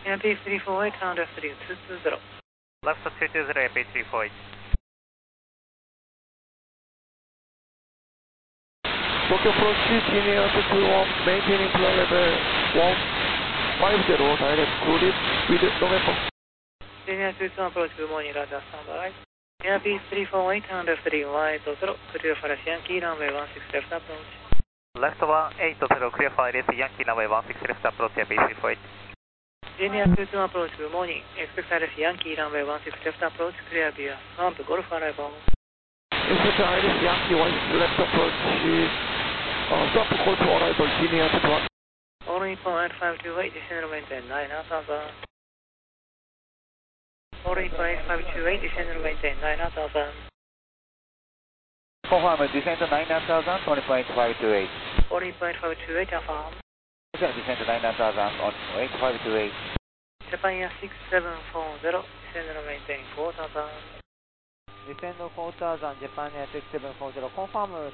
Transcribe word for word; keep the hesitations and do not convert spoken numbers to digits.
A P three four eight, round left three two two zero. Left two two zero, A P three four eight. Tokyo approach linear to two one, maintaining plan level one five zero, direct cruise with November. Linear two two approach, good morning, radar standby. A P three four eight, round left three wide zero, clear for Yankee, runway one six left approach. Left one eight zero, clear for Yankee, runway one six left approach, A P three four eight. Linear two two approach, good morning, expect Iris Yankee, runway one six left approach, clear via ramp, Golf arrival. Expect Iris Yankee, one left approach, uh, stop Golf arrival, linear to one. All info at five two eight, descend and maintain nine thousand. All info at five two eight, descend and maintain nine thousand. Confirm, descend to nine thousand, twenty point five two eight. All info at five two eight, affirm. Descend to nine thousand, on eight five two eight. Japan Air six seven four zero, descend and maintain four thousand. Descend four thousand, Japan Air six seven four zero, confirm.